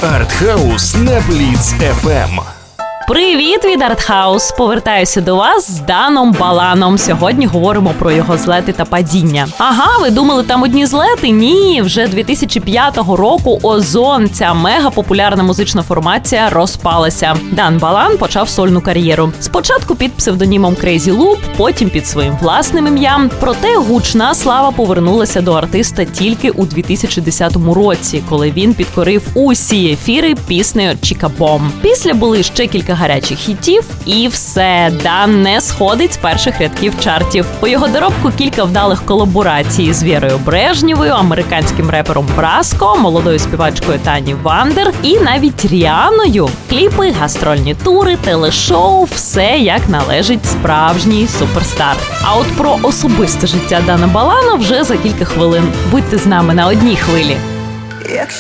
Артхаус на Бліц FM. Привіт від Артхаус! Повертаюся до вас з Даном Баланом. Сьогодні говоримо про його злети та падіння. Ага, ви думали, там одні злети? Ні, вже 2005 року Озон, ця мега-популярна музична формація, розпалася. Дан Балан почав сольну кар'єру. Спочатку під псевдонімом Crazy Loop, потім під своїм власним ім'ям. Проте гучна слава повернулася до артиста тільки у 2010 році, коли він підкорив усі ефіри піснею «Чіка Бом». Після були ще кілька гарячих хітів, і все, Дан не сходить з перших рядків чартів. У його доробку кілька вдалих колаборацій з Вірою Брежнєвою, американським репером Браско, молодою співачкою Тані Вандер і навіть Ріаною. Кліпи, гастрольні тури, телешоу – все як належить справжній суперстар. А от про особисте життя Дана Балана вже за кілька хвилин. Будьте з нами на одній хвилі. Якщо